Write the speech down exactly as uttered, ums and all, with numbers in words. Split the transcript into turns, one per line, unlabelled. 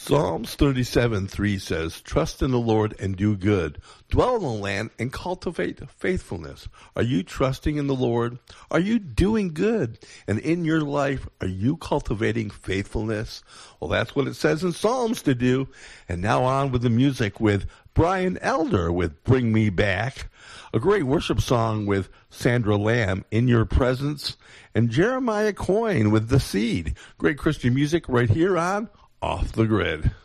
Psalms thirty-seven three says, trust in the Lord and do good. Dwell in the land and cultivate faithfulness. Are you trusting in the Lord? Are you doing good? And in your life, are you cultivating faithfulness? Well, that's what it says in Psalms to do. And now on with the music with Brian Elder with Bring Me Back. A great worship song with Sandra Lamb, In Your Presence. And Jeremiah Coyne with The Seed. Great Christian music right here on Off the Grid.